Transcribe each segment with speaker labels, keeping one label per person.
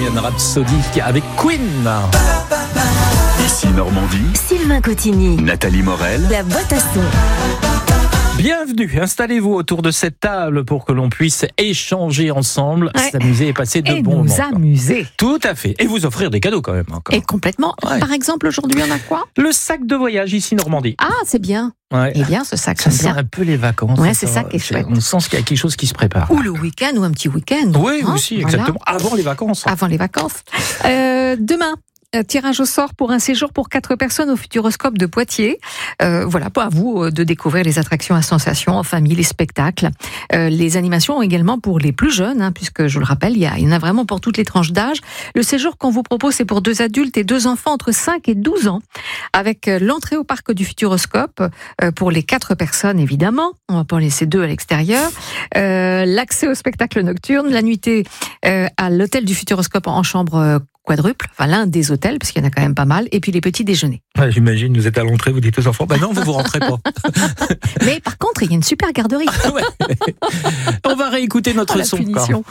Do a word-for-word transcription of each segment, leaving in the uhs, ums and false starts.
Speaker 1: Bohemian Rhapsody avec Queen.
Speaker 2: Ici Normandie,
Speaker 3: Sylvain Cotigny,
Speaker 2: Nathalie Morel,
Speaker 3: la boîte à son.
Speaker 1: Bienvenue, installez-vous autour de cette table pour que l'on puisse échanger ensemble,
Speaker 4: Ouais.
Speaker 1: s'amuser et passer de
Speaker 4: Et
Speaker 1: bons
Speaker 4: nous
Speaker 1: moments.
Speaker 4: amuser.
Speaker 1: Tout à fait. Et vous offrir des cadeaux quand même. Encore.
Speaker 4: Et complètement.
Speaker 1: Ouais.
Speaker 4: Par exemple, aujourd'hui, on a quoi?
Speaker 1: Le sac de voyage ici Normandie.
Speaker 4: Ah, c'est bien.
Speaker 1: Ouais.
Speaker 4: Eh bien, ce sac,
Speaker 1: Ça
Speaker 4: c'est
Speaker 1: sent
Speaker 4: bien.
Speaker 1: un peu les vacances.
Speaker 4: Ouais, c'est ça qui est chouette.
Speaker 1: On sent qu'il y a quelque chose qui se prépare.
Speaker 4: Ou le week-end, ou un petit week-end.
Speaker 1: Oui,
Speaker 4: Hein,
Speaker 1: aussi,
Speaker 4: voilà.
Speaker 1: exactement. Avant les vacances.
Speaker 4: Avant les vacances. Euh, demain. euh, Tirage au sort pour un séjour pour quatre personnes au Futuroscope de Poitiers. Euh, voilà, pas à vous euh, de découvrir les attractions à sensations en famille, les spectacles, euh, les animations également pour les plus jeunes, hein, puisque je le rappelle, il y, a, il y en a vraiment pour toutes les tranches d'âge. Le séjour qu'on vous propose, c'est pour deux adultes et deux enfants entre cinq et douze ans, avec euh, l'entrée au parc du Futuroscope euh, pour les quatre personnes évidemment. On va pas en laisser deux à l'extérieur. Euh, l'accès au spectacle nocturne, la nuitée euh, à l'hôtel du Futuroscope en chambre euh, quadruple, enfin l'un des hôtels, parce qu'il y en a quand même pas mal, et puis les petits déjeuners.
Speaker 1: Ouais, j'imagine, vous êtes à l'entrée, vous dites aux enfants, bah non, vous vous rentrez pas.
Speaker 4: Mais par contre, il y a une super garderie.
Speaker 1: Ouais. On va réécouter notre
Speaker 4: Oh, la
Speaker 1: son.
Speaker 4: punition.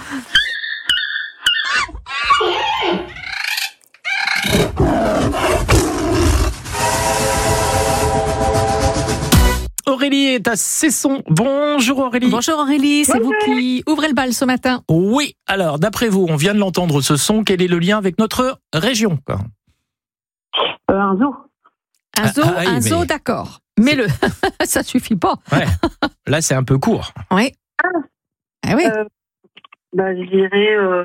Speaker 1: Aurélie est à Cesson. Bonjour Aurélie.
Speaker 4: Bonjour Aurélie, c'est vous qui ouvrez le bal ce matin.
Speaker 1: Oui, alors d'après vous, on vient de l'entendre ce son, quel est le lien avec notre région quoi?
Speaker 5: Euh, un zoo.
Speaker 4: Un
Speaker 1: Ah,
Speaker 4: zoo,
Speaker 1: ah oui,
Speaker 4: un
Speaker 1: mais-
Speaker 4: zoo, d'accord. Mais le, ça suffit pas.
Speaker 1: Ouais. Là, c'est un peu court.
Speaker 4: Oui. Ah oui.
Speaker 5: Euh, bah, je dirais. Euh,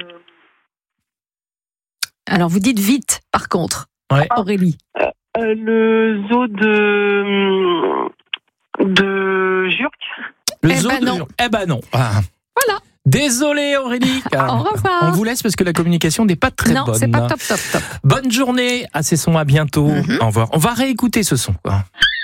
Speaker 4: Alors vous dites vite, par contre.
Speaker 1: Ouais.
Speaker 4: Aurélie.
Speaker 5: euh, le zoo de. de Jurk.
Speaker 1: Le
Speaker 4: Eh
Speaker 1: zoo
Speaker 4: ben
Speaker 1: de
Speaker 4: non.
Speaker 1: Lyon. Eh ben non. Ah.
Speaker 4: Voilà.
Speaker 1: Désolé Aurélie.
Speaker 4: Au revoir.
Speaker 1: On vous laisse parce que la communication n'est pas très
Speaker 4: non,
Speaker 1: bonne.
Speaker 4: c'est pas top, top, top.
Speaker 1: Bonne journée à Cesson, à bientôt.
Speaker 4: Mhm.
Speaker 1: Au revoir. On va réécouter ce son. Quoi.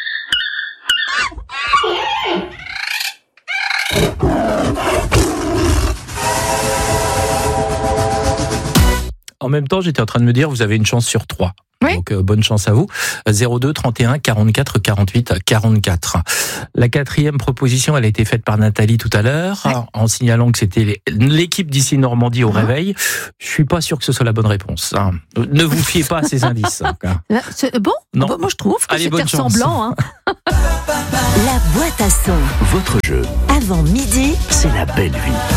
Speaker 1: En même temps, j'étais en train de me dire, vous avez une chance sur trois.
Speaker 4: Oui.
Speaker 1: Donc, euh, bonne chance à vous. zéro deux trente et un quarante-quatre quarante-huit quarante-quatre. La quatrième proposition, elle a été faite par Nathalie tout à l'heure,
Speaker 4: Ouais.
Speaker 1: en signalant que c'était l'équipe d'ici Normandie au
Speaker 4: Mhm.
Speaker 1: réveil. Je suis pas sûr que ce soit la bonne réponse. hein. Ne vous fiez pas à ces indices. hein, quoi.
Speaker 4: Là, c'est- Bon,
Speaker 1: Non.
Speaker 4: bon, moi je trouve que
Speaker 1: Allez,
Speaker 4: c'était
Speaker 1: bonne chance.
Speaker 4: ressemblant. Hein.
Speaker 3: La boîte à son.
Speaker 2: votre jeu,
Speaker 3: Avant midi,
Speaker 2: c'est la belle vie.